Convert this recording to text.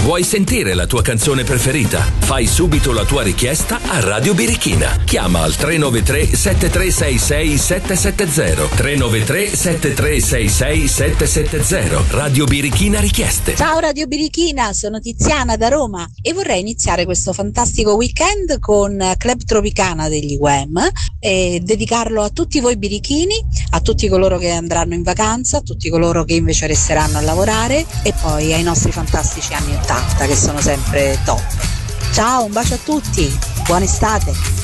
Vuoi sentire la tua canzone preferita? Fai subito la tua richiesta a Radio Birichina. Chiama al 393 7366 770. 393 7366 770. Radio Birichina Richieste. Ciao Radio Birichina, sono Tiziana da Roma e vorrei iniziare questo fantastico weekend con Club Tropicana degli Wham e dedicarlo a tutti voi birichini, a tutti coloro che andranno in vacanza, a tutti coloro che invece resteranno a lavorare e poi ai nostri fantastici anni 80 che sono sempre top. Ciao, un bacio a tutti, buona estate.